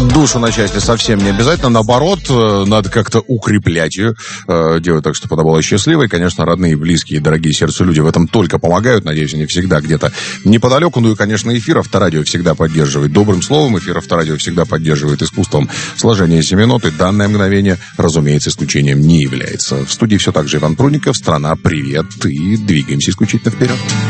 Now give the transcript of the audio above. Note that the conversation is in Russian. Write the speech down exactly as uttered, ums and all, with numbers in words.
душу на части совсем не обязательно. Наоборот, надо как-то укреплять ее, делать так, чтобы она была счастливой. Конечно, родные, близкие, дорогие сердцу люди в этом только помогают. Надеюсь, они всегда где-то неподалеку. Ну и, конечно, эфир Авторадио всегда поддерживает добрым словом. Эфир Авторадио всегда поддерживает искусством сложения семиноты. Данное мгновение, разумеется, исключением не является. В студии все так же Иван Прудников. Страна, привет. И двигаемся исключительно вперед.